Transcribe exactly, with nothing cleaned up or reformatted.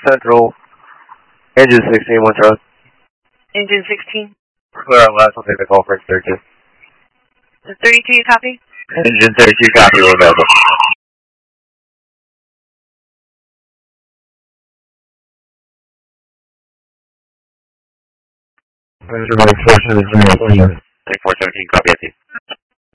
Central. Engine sixteen, one Charlie. Engine sixteen. Clear on last, I'll take the call for thirty-two. The thirty-two, you copy? Engine thirty-two, copy, we're available. Engine four seventeen, copy, I see.